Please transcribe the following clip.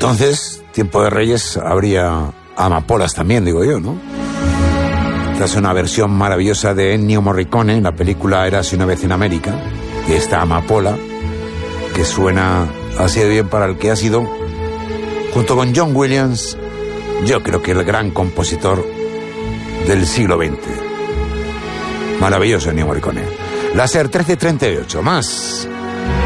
entonces, Tiempo de Reyes, habría amapolas también, digo yo, ¿no? Esta es una versión maravillosa de Ennio Morricone en la película Érase una vez en América, de esta amapola, que suena así de bien para el que ha sido, junto con John Williams, yo creo que el gran compositor del siglo XX. Maravilloso Ennio Morricone. Láser 1338, más.